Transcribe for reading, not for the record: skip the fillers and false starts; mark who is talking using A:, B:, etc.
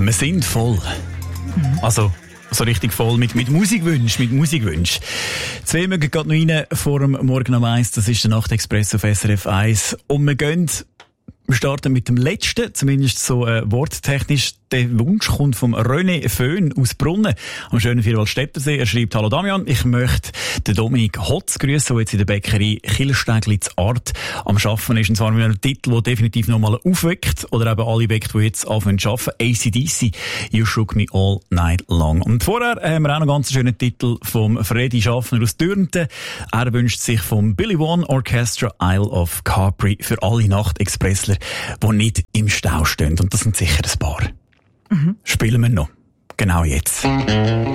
A: Wir sind voll. Also, so richtig voll mit Musikwünschen. Zwei mögen gerade noch rein vor dem Morgen um 1. Das ist der Nachtexpress auf SRF 1. Und wir starten mit dem letzten, zumindest so worttechnisch. Der Wunsch kommt vom René Föhn aus Brunnen am schönen Vierwaldstättersee. Er schreibt: Hallo Damian, ich möchte den Dominik Hotz grüßen, der jetzt in der Bäckerei Killerstägli zu Art am Arbeiten ist. Und zwar mit einem Titel, der definitiv nochmal aufweckt oder eben alle weckt, die jetzt anfangen zu arbeiten. AC/DC, You Shook Me All Night Long. Und vorher haben wir auch noch einen ganz schönen Titel vom Freddy Schaffner aus Dürnten. Er wünscht sich vom Billy One Orchestra Isle of Capri für alle Nachtexpressler, die nicht im Stau stehen. Und das sind sicher ein paar. Spielen wir noch. Genau jetzt.